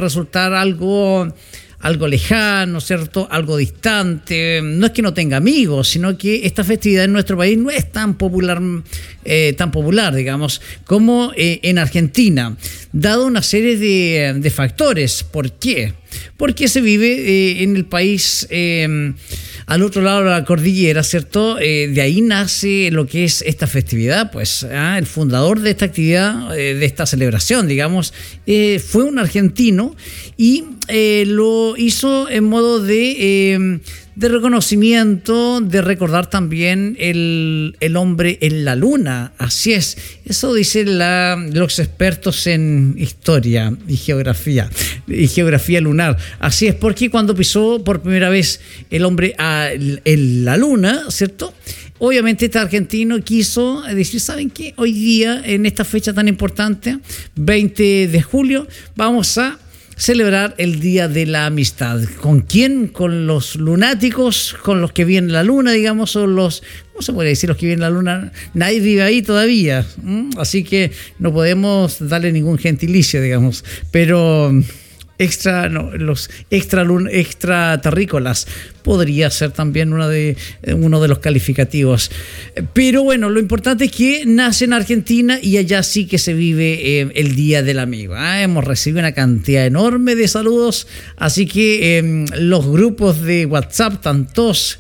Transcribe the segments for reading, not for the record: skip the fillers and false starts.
resultar algo lejano, ¿cierto? Algo distante. No es que no tenga amigos, sino que esta festividad en nuestro país no es tan popular, digamos, como en Argentina, dado una serie de factores. ¿Por qué? Porque se vive en el país al otro lado de la cordillera, ¿cierto? De ahí nace lo que es esta festividad, pues el fundador de esta actividad, de esta celebración, digamos, fue un argentino y lo hizo en modo de reconocimiento, de recordar también el hombre en la luna. Así es, eso dicen los expertos en historia y geografía lunar. Así es, porque cuando pisó por primera vez el hombre en la luna, ¿cierto? Obviamente este argentino quiso decir, ¿saben qué? Hoy día, en esta fecha tan importante, 20 de julio, vamos a celebrar el Día de la Amistad. ¿Con quién? Con los lunáticos, con los que viven en la luna, digamos, o los, ¿cómo se puede decir? Los que viven en la luna, nadie vive ahí todavía, así que no podemos darle ningún gentilicio, digamos, pero los extraterrícolas podría ser también uno de los calificativos. Pero bueno, lo importante es que nace en Argentina y allá sí que se vive el Día del Amigo. Hemos recibido una cantidad enorme de saludos, así que los grupos de WhatsApp, tantos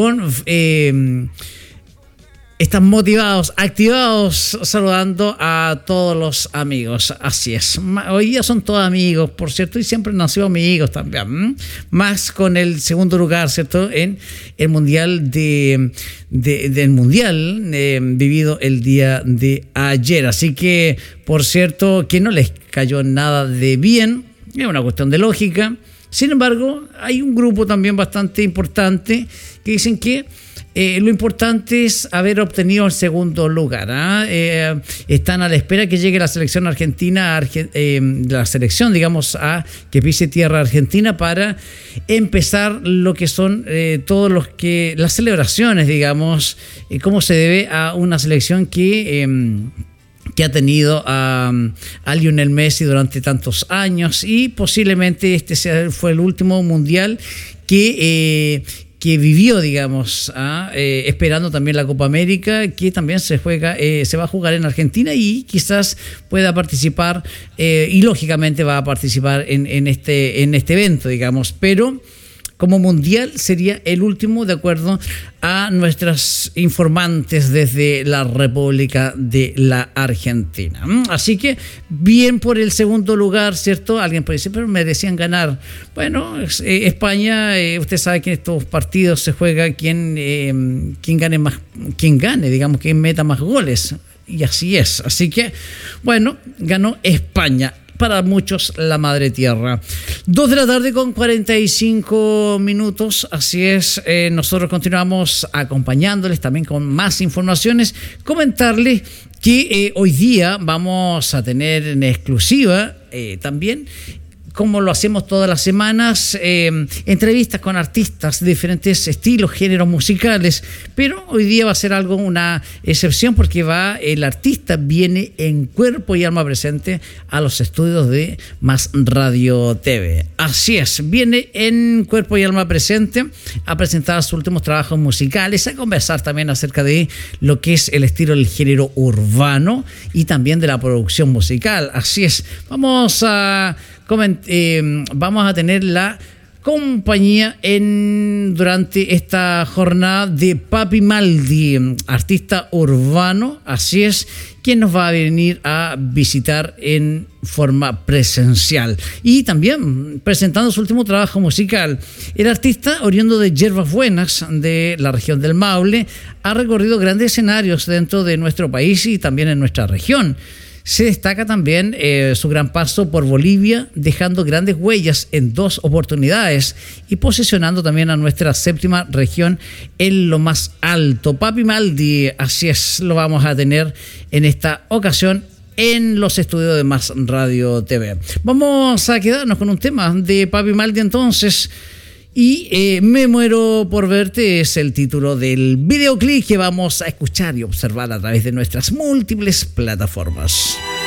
están motivados, activados, saludando a todos los amigos. Así es. Hoy día son todos amigos, por cierto, y siempre han sido amigos también. Más con el segundo lugar, ¿cierto? En el mundial del mundial vivido el día de ayer. Así que, por cierto, que no les cayó nada de bien. Es una cuestión de lógica. Sin embargo, hay un grupo también bastante importante que dicen que lo importante es haber obtenido el segundo lugar. Están a la espera que llegue la selección argentina, la selección, digamos, a que pise tierra argentina para empezar lo que son las celebraciones, digamos, cómo se debe a una selección que ha tenido a Lionel Messi durante tantos años, y posiblemente fue el último mundial que vivió, digamos, esperando también la Copa América, que también se va a jugar en Argentina, y quizás pueda participar y lógicamente va a participar en este evento, digamos, pero como mundial sería el último, de acuerdo a nuestras informantes desde la República de la Argentina. Así que bien por el segundo lugar, ¿cierto? Alguien puede decir, pero merecían ganar. Bueno, España, usted sabe que en estos partidos se juega quien gane, digamos, quien meta más goles. Y así es. Así que, bueno, ganó España. Para muchos la madre tierra. 2 de la tarde con 45 minutos, así es. Nosotros continuamos acompañándoles también con más informaciones. Comentarles que hoy día vamos a tener en exclusiva también, como lo hacemos todas las semanas, entrevistas con artistas de diferentes estilos, géneros musicales, pero hoy día va a ser una excepción, porque el artista viene en cuerpo y alma presente a los estudios de Más Radio TV. Así es, viene en cuerpo y alma presente a presentar sus últimos trabajos musicales, a conversar también acerca de lo que es el estilo del género urbano y también de la producción musical. Así es, vamos a tener la compañía durante esta jornada de Papi Maldi, artista urbano, así es, quien nos va a venir a visitar en forma presencial y también presentando su último trabajo musical. El artista, oriundo de Yerbas Buenas, de la región del Maule, ha recorrido grandes escenarios dentro de nuestro país y también en nuestra región. Se destaca también su gran paso por Bolivia, dejando grandes huellas en 2 oportunidades y posicionando también a nuestra 7ª región en lo más alto. Papi Maldi, así es, lo vamos a tener en esta ocasión en los estudios de Más Radio TV. Vamos a quedarnos con un tema de Papi Maldi entonces. Y Me muero por verte es el título del videoclip que vamos a escuchar y observar a través de nuestras múltiples plataformas.